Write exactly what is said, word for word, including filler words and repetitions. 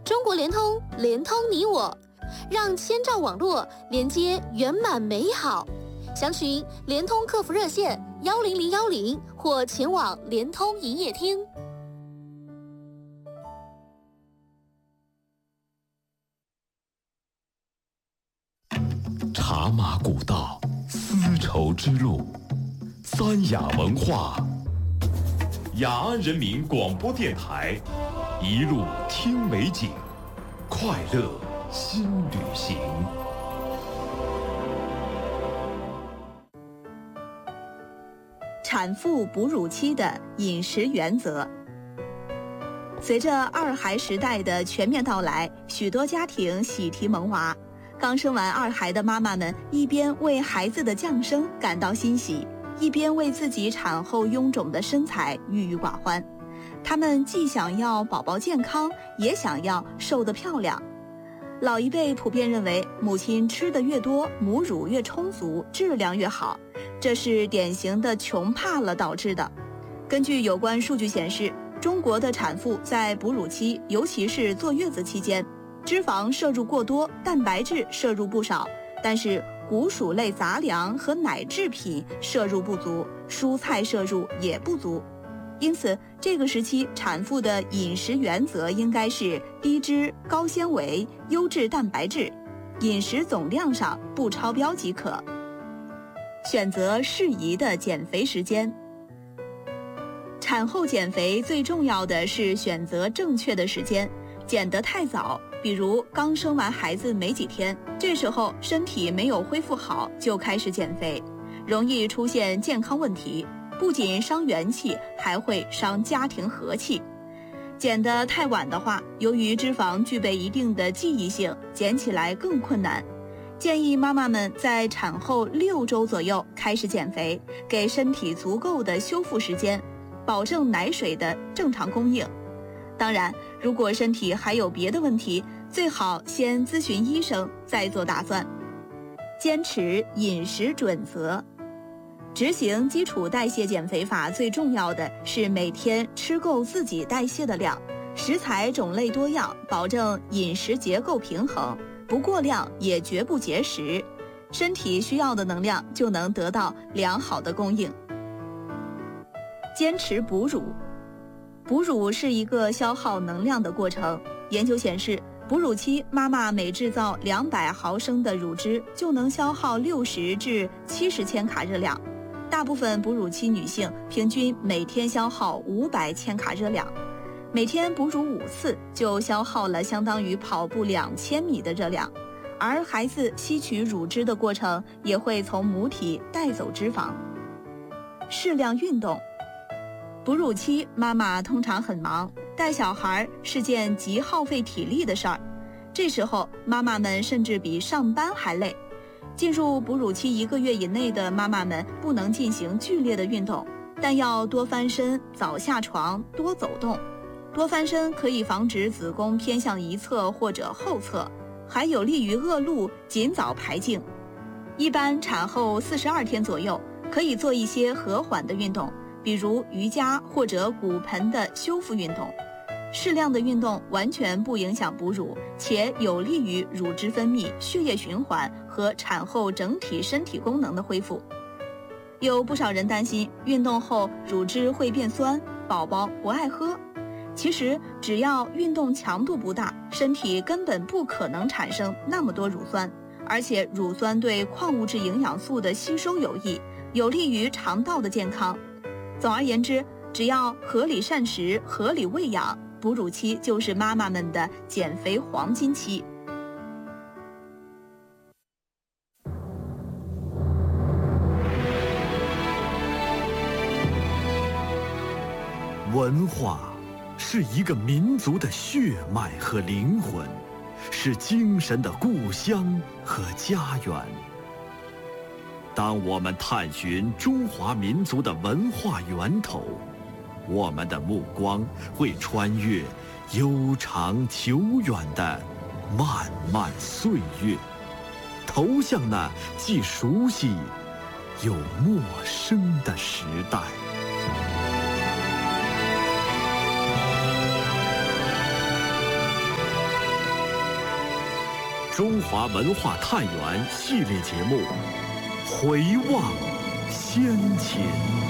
中国联通，联通你我，让千兆网络连接圆满美好。详询联通客服热线幺零零幺零或前往联通营业厅。 茶马古道，丝绸之路，三雅文化。雅安人民广播电台，一路听美景，快乐新旅行。 产妇哺乳期的饮食原则。随着二孩时代的全面到来，许多家庭喜提萌娃。刚生完二孩的妈妈们，一边为孩子的降生感到欣喜，一边为自己产后臃肿的身材郁郁寡欢。他们既想要宝宝健康，也想要瘦得漂亮。老一辈普遍认为，母亲吃得越多，母乳越充足，质量越好，这是典型的穷怕了导致的。根据有关数据显示，中国的产妇在哺乳期，尤其是坐月子期间，脂肪摄入过多，蛋白质摄入不少，但是谷薯类杂粮和奶制品摄入不足，蔬菜摄入也不足。因此，这个时期产妇的饮食原则应该是低脂、高纤维、优质蛋白质，饮食总量上不超标即可。选择适宜的减肥时间。产后减肥最重要的是选择正确的时间，减得太早，比如刚生完孩子没几天，这时候身体没有恢复好就开始减肥，容易出现健康问题，不仅伤元气，还会伤家庭和气。减得太晚的话，由于脂肪具备一定的记忆性，减起来更困难。建议妈妈们在产后六周左右开始减肥，给身体足够的修复时间，保证奶水的正常供应。当然，如果身体还有别的问题，最好先咨询医生，再做打算。坚持饮食准则。执行基础代谢减肥法最重要的是每天吃够自己代谢的量，食材种类多样，保证饮食结构平衡，不过量也绝不节食，身体需要的能量就能得到良好的供应。坚持哺乳。哺乳是一个消耗能量的过程，研究显示，哺乳期妈妈每制造两百毫升的乳汁就能消耗六十至七十千卡热量。大部分哺乳期女性平均每天消耗五百千卡热量，每天哺乳五次就消耗了相当于跑步两千米的热量。而孩子吸取乳汁的过程也会从母体带走脂肪。适量运动。哺乳期妈妈通常很忙，带小孩是件极耗费体力的事儿，这时候妈妈们甚至比上班还累。进入哺乳期一个月以内的妈妈们不能进行剧烈的运动，但要多翻身，早下床，多走动。多翻身可以防止子宫偏向一侧或者后侧，还有利于恶露尽早排净。一般产后四十二天左右，可以做一些和缓的运动，比如瑜伽或者骨盆的修复运动。适量的运动完全不影响哺乳，且有利于乳汁分泌、血液循环和产后整体身体功能的恢复。有不少人担心运动后乳汁会变酸，宝宝不爱喝。其实只要运动强度不大，身体根本不可能产生那么多乳酸，而且乳酸对矿物质营养素的吸收有益，有利于肠道的健康。总而言之，只要合理膳食、合理喂养，哺乳期就是妈妈们的减肥黄金期。 文化是一个民族的血脉和灵魂，是精神的故乡和家园。当我们探寻中华民族的文化源头，我们的目光会穿越悠长久远的漫漫岁月，投向那既熟悉又陌生的时代。 中华文化探源系列节目《回望先秦》。